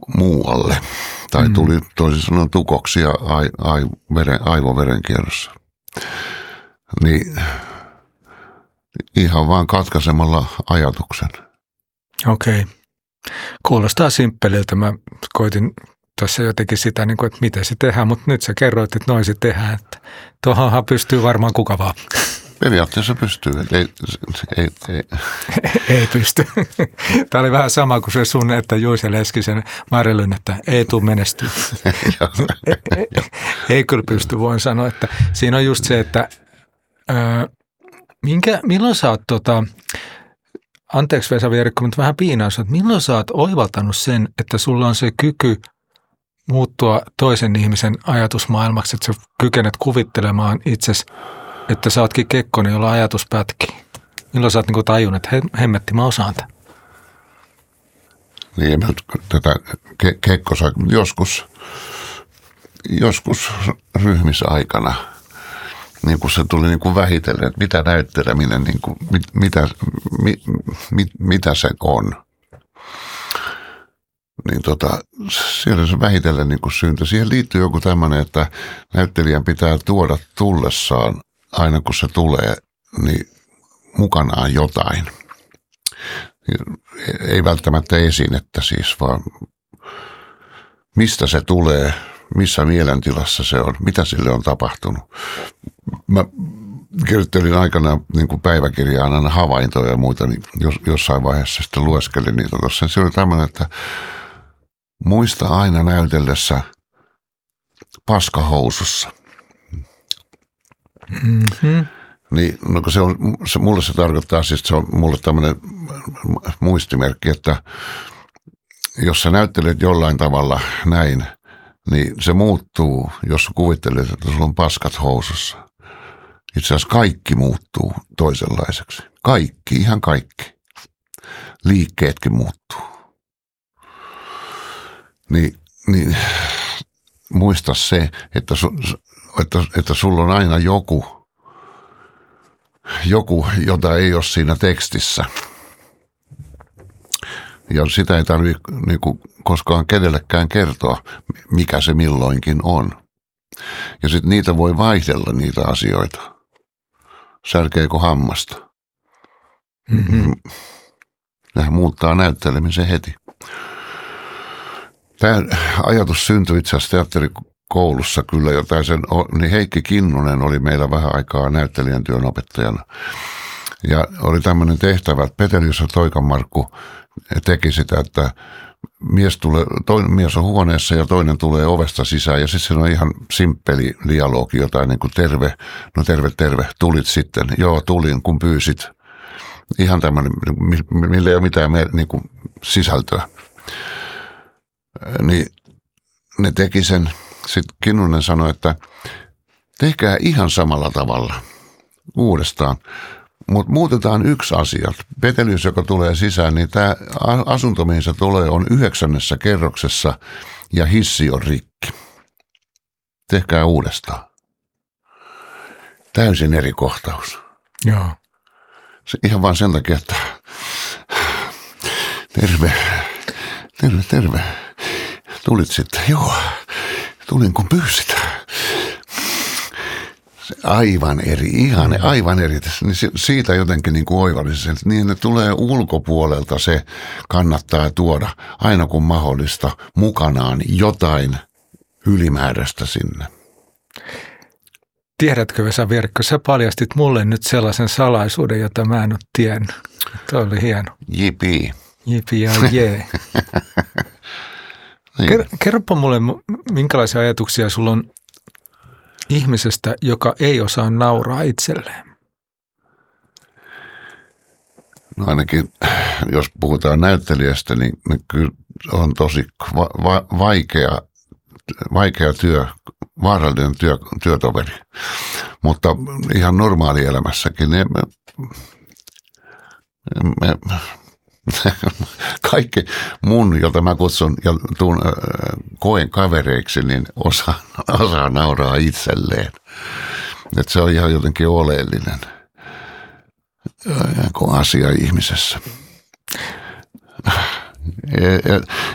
muualle. Tai tuli toisin sanoen tukoksia aivoverenkierrossa. Niin ihan vaan katkaisemalla ajatuksen. Okei. Kuulostaa simppeliltä. Mä koitin tuossa jotenkin sitä, että miten se tehdään, mutta nyt sä kerroit, että noin se tehdään. Että tuohonhan pystyy varmaan kuka vaan. Periaatteessa pystyy. Ei pysty. Tämä oli vähän sama kuin se sun, että Juise Leskisen Marilyn, että ei tule menestyä. Ei kyllä pysty, voin sanoa, että siinä on just se, että milloin sä oot, anteeksi Vesa Vierikko, mutta vähän piinaus, että milloin sä oot oivaltanut sen, että sulla on se kyky muuttua toisen ihmisen ajatusmaailmaksi, että sä kykenet kuvittelemaan itsesi, että sä ootkin Kekkonen, jolla ajatus pätkii. Milloin sä oot tajunnut, että hemmetti, mä osaan tämän? Niin, tätä Kekkosa joskus ryhmisaikana, niin kuin se tuli niin kuin vähitellen, että mitä näytteleminen, niin kuin, mitä se on. Niin siellä se vähitellen niin kuin syntyi. Siihen liittyy joku tämmöinen, että näyttelijän pitää tuoda tullessaan, aina kun se tulee, niin mukanaan jotain. Ei välttämättä esinettä siis, vaan mistä se tulee, missä mielentilassa se on, mitä sille on tapahtunut. Mä kirjoittelin aikanaan niin kuin päiväkirjaan aina havaintoja ja muita, niin jossain vaiheessa sitten lueskelin niitä tuossa. Se oli tämmöinen, että muista aina näytellessä paskahousussa. Mm-hmm. Niin, no mulle se tarkoittaa siis, että se on mulle tämmöinen muistimerkki, että jos sä näyttelet jollain tavalla näin, niin se muuttuu, jos kuvittelet, että sulla on paskat housussa. Itse asiassa kaikki muuttuu toisenlaiseksi. Kaikki, ihan kaikki. Liikkeetkin muuttuu. Niin muista se, että sulla on aina joku, jota ei ole siinä tekstissä. Ja sitä ei tarvitse niin koskaan kenellekään kertoa, mikä se milloinkin on. Ja sitten niitä voi vaihdella niitä asioita. Särkeekö hammasta? Mm-hmm. Nehän muuttaa näyttelemisen heti. Tämä ajatus syntyi itse asiassa teatterikoulussa kyllä jotain niin Heikki Kinnunen oli meillä vähän aikaa näyttelijän työn opettajana. Ja oli tämmöinen tehtävä, että Petelius ja Toikan Markku teki sitä, että toinen mies on huoneessa ja toinen tulee ovesta sisään ja sitten siinä on ihan simppeli dialogi, jotain niin kuin terve, tulit sitten, joo tulin kun pyysit. Ihan tämmöinen, millä ei ole mitään niin kuin sisältöä. Niin ne teki sen, sitten Kinnunen sanoi, että tehkää ihan samalla tavalla uudestaan. Mutta muutetaan yksi asia. Petelius, joka tulee sisään, niin tämä asunto, mihin se tulee, on 9. kerroksessa ja hissi on rikki. Tehkää uudestaan. Täysin eri kohtaus. Joo. Se ihan vaan sen takia, että terve. Tulit sitten, joo. Tulin kun pyysit. Aivan eri, aivan eri. Niin siitä jotenkin niin kuin oivallisen, että niin ne tulee ulkopuolelta, se kannattaa tuoda aina kun mahdollista mukanaan jotain ylimääräistä sinne. Tiedätkö Vesa Vierikko, sä paljastit mulle nyt sellaisen salaisuuden, jota mä en ole tiennyt. Tuo oli hieno. Jipi. Jipi ja jee. Niin. Kerropa mulle, minkälaisia ajatuksia sulla on ihmisestä, joka ei osaa nauraa itselleen? No ainakin, jos puhutaan näyttelijästä, niin kyllä on tosi vaikea työ, vaarallinen työtoveri. Mutta ihan normaalielämässäkin kaikki mun, jota mä kutsun ja koen kavereiksi, niin osaa nauraa itselleen. Että se on ihan jotenkin oleellinen asia ihmisessä.